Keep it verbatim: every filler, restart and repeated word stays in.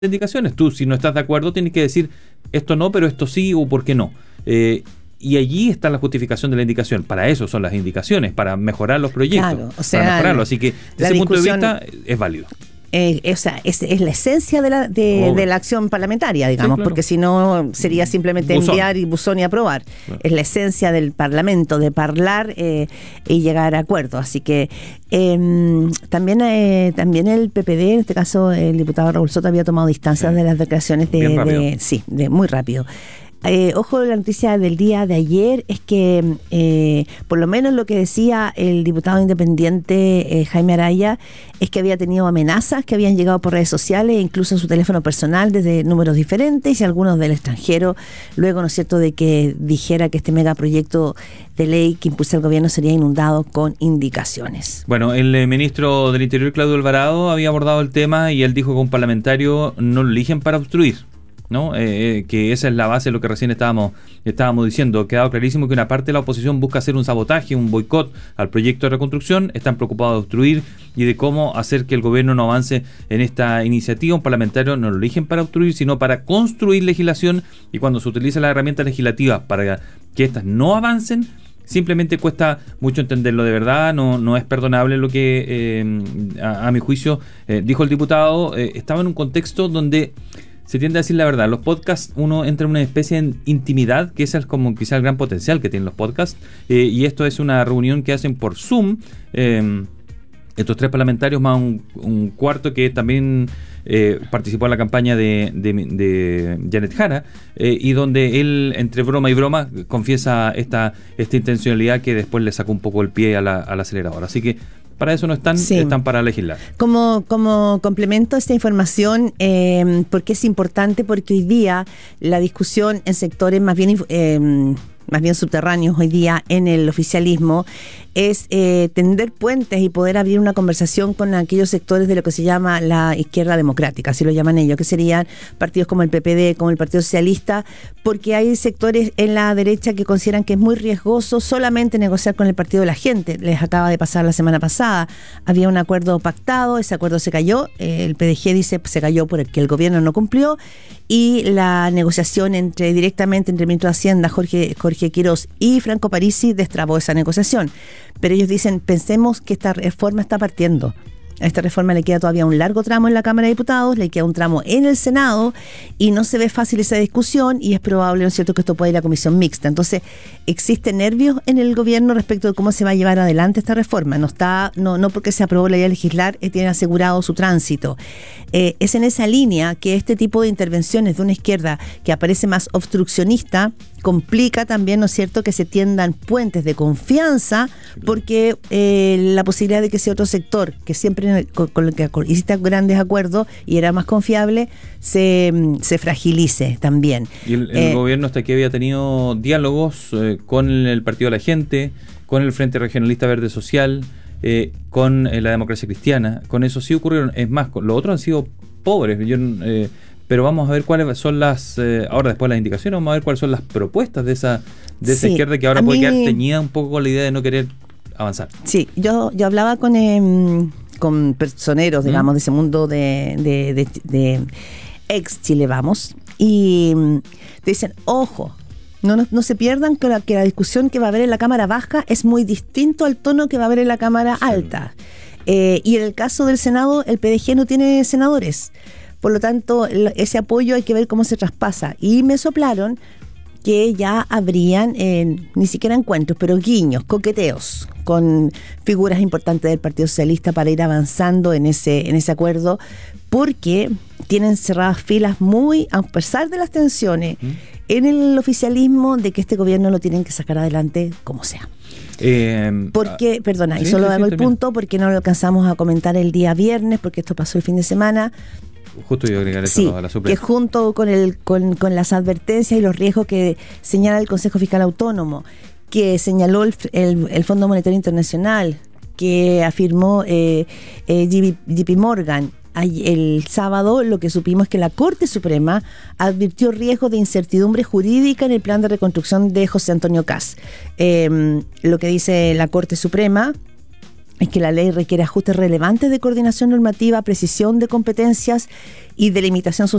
indicaciones. Tú, si no estás de acuerdo, tienes que decir esto no, pero esto sí, o por qué no. Eh, y allí está la justificación de la indicación. Para eso son las indicaciones, para mejorar los proyectos. Claro, o sea, para mejorarlo. Así que, desde ese punto de vista, es válido. Eh, o sea, es, es la esencia de la, de, de la acción parlamentaria, digamos, sí, claro. Porque si no sería simplemente buzón. enviar y buzón y aprobar. Claro. Es la esencia del Parlamento, de hablar eh, y llegar a acuerdos. Así que eh, también eh, también el P P D, en este caso el diputado Raúl Soto, había tomado distancias sí. de las declaraciones de, de sí, de muy rápido. Eh, ojo, la noticia del día de ayer es que eh, por lo menos lo que decía el diputado independiente eh, Jaime Araya es que había tenido amenazas que habían llegado por redes sociales, incluso en su teléfono personal desde números diferentes y algunos del extranjero, luego, ¿no es cierto?, de que dijera que este megaproyecto de ley que impulsa el gobierno sería inundado con indicaciones. Bueno, el eh, ministro del Interior, Claudio Alvarado, había abordado el tema y él dijo que un parlamentario no lo eligen para obstruir, ¿no? Eh, eh, que esa es la base de lo que recién estábamos estábamos diciendo. Ha quedado clarísimo que una parte de la oposición busca hacer un sabotaje, un boicot al proyecto de reconstrucción. Están preocupados de obstruir y de cómo hacer que el gobierno no avance en esta iniciativa. Un parlamentario no lo eligen para obstruir, sino para construir legislación, y cuando se utiliza la herramienta legislativa para que éstas no avancen, simplemente cuesta mucho entenderlo. De verdad, no, no es perdonable lo que, eh, a, a mi juicio, eh, dijo el diputado. Eh, estaba en un contexto donde se tiende a decir la verdad. Los podcasts, uno entra en una especie de intimidad, que ese es como quizá el gran potencial que tienen los podcasts, eh, y esto es una reunión que hacen por Zoom, eh, estos tres parlamentarios más un, un cuarto que también eh, participó en la campaña de, de, de Janet Jara, eh, y donde él, entre broma y broma, confiesa esta, esta intencionalidad que después le sacó un poco el pie a la, al acelerador. Así que para eso no están, sí. están para legislar. Como, como complemento a esta información, eh, porque es importante, porque hoy día la discusión en sectores más bien eh, más bien subterráneos hoy día en el oficialismo es eh, tender puentes y poder abrir una conversación con aquellos sectores de lo que se llama la izquierda democrática, así lo llaman ellos, que serían partidos como el P P D, como el Partido Socialista, porque hay sectores en la derecha que consideran que es muy riesgoso solamente negociar con el Partido de la Gente. Les acaba de pasar la semana pasada, había un acuerdo pactado, ese acuerdo se cayó, eh, el P D G dice se cayó por el que el gobierno no cumplió, y la negociación entre directamente entre el ministro de Hacienda, Jorge, Jorge Quirós, y Franco Parisi destrabó esa negociación. Pero ellos dicen, pensemos que esta reforma está partiendo. A esta reforma le queda todavía un largo tramo en la Cámara de Diputados, le queda un tramo en el Senado y no se ve fácil esa discusión, y es probable, ¿no es cierto?, que esto pueda ir a comisión mixta. Entonces, existe nervios en el gobierno respecto de cómo se va a llevar adelante esta reforma. No está, no, no porque se aprobó la ley a legislar, eh, tiene asegurado su tránsito. Eh, es en esa línea que este tipo de intervenciones de una izquierda que aparece más obstruccionista complica también, ¿no es cierto?, que se tiendan puentes de confianza, porque eh, la posibilidad de que ese otro sector, que siempre con, con el que hiciste grandes acuerdos y era más confiable, se, se fragilice también. Y el, el eh, gobierno hasta aquí había tenido diálogos eh, con el Partido de la Gente, con el Frente Regionalista Verde Social, eh, con eh, la Democracia Cristiana. Con eso sí ocurrieron. Es más, los otros han sido pobres. Yo... Eh, pero vamos a ver cuáles son las, eh, ahora después de las indicaciones, vamos a ver cuáles son las propuestas de esa de esa sí, izquierda que ahora puede mí, quedar teñida un poco con la idea de no querer avanzar. Sí, yo yo hablaba con eh, con personeros, digamos, ¿Mm? de ese mundo de, de, de, de ex Chile Vamos, y te dicen, ojo, no, no, no se pierdan que la, que la discusión que va a haber en la Cámara Baja es muy distinto al tono que va a haber en la Cámara sí. Alta. Eh, y en el caso del Senado, el P D G no tiene senadores. Por lo tanto, ese apoyo hay que ver cómo se traspasa. Y me soplaron que ya habrían, eh, ni siquiera encuentros, pero guiños, coqueteos con figuras importantes del Partido Socialista para ir avanzando en ese, en ese acuerdo, porque tienen cerradas filas muy, a pesar de las tensiones, ¿Mm? en el oficialismo de que este gobierno lo tienen que sacar adelante como sea. Eh, porque, ah, perdona, sí, y solo sí, damos sí, el también. punto porque no lo alcanzamos a comentar el día viernes, porque esto pasó el fin de semana. Justo yo agregar eso sí, a la Suprema. Que junto con, el, con, con las advertencias y los riesgos que señala el Consejo Fiscal Autónomo, que señaló el, el, el Fondo Monetario Internacional, que afirmó eh, eh, J P Morgan, el sábado lo que supimos es que la Corte Suprema advirtió riesgos de incertidumbre jurídica en el plan de reconstrucción de José Antonio Kast. Eh, lo que dice la Corte Suprema es que la ley requiere ajustes relevantes de coordinación normativa, precisión de competencias y delimitación